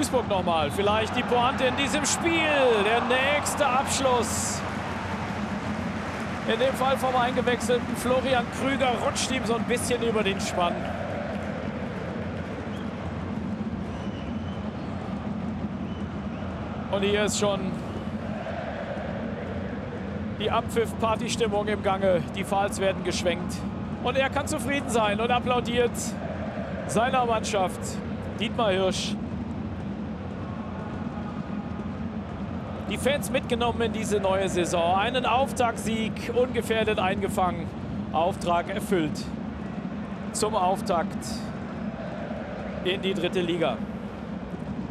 Duisburg nochmal. Vielleicht die Pointe in diesem Spiel. Der nächste Abschluss. In dem Fall vom eingewechselten Florian Krüger rutscht ihm so ein bisschen über den Spann. Und hier ist schon die Abpfiff-Partystimmung im Gange. Die Fahls werden geschwenkt. Und er kann zufrieden sein und applaudiert seiner Mannschaft. Dietmar Hirsch. Die Fans mitgenommen in diese neue Saison. Einen Auftaktsieg ungefährdet eingefangen. Auftrag erfüllt. Zum Auftakt in die 3. Liga.